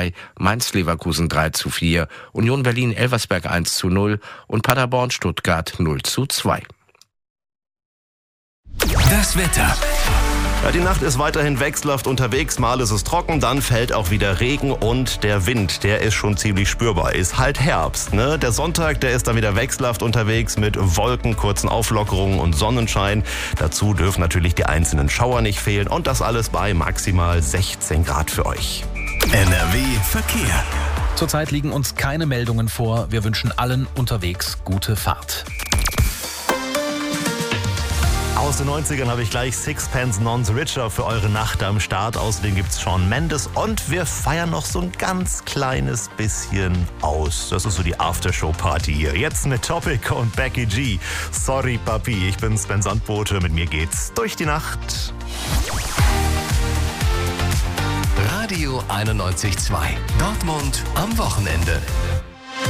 2, Mainz-Leverkusen 3:4, Union Berlin-Elversberg 1:0 und Paderborn-Stuttgart 0:2. Das Wetter. Ja, die Nacht ist weiterhin wechselhaft unterwegs. Mal ist es trocken, dann fällt auch wieder Regen und der Wind, der ist schon ziemlich spürbar. Ist halt Herbst, ne? Der Sonntag, der ist dann wieder wechselhaft unterwegs mit Wolken, kurzen Auflockerungen und Sonnenschein. Dazu dürfen natürlich die einzelnen Schauer nicht fehlen und das alles bei maximal 16 Grad für euch. NRW Verkehr. Zurzeit liegen uns keine Meldungen vor. Wir wünschen allen unterwegs gute Fahrt. Aus den 90ern habe ich gleich Sixpence Non's Richer für eure Nacht am Start. Außerdem gibt's Shawn Mendes und wir feiern noch so ein ganz kleines bisschen aus. Das ist so die Aftershow-Party hier. Jetzt mit Topic und Becky G. Sorry, Papi, ich bin Sven Sandbote. Mit mir geht's durch die Nacht. Radio 91.2. Dortmund am Wochenende.